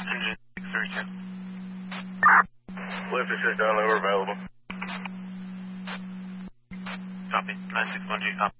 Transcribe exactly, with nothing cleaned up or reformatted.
Engine six thirty-two. Lift is down over available. Copy. nine six one G, copy.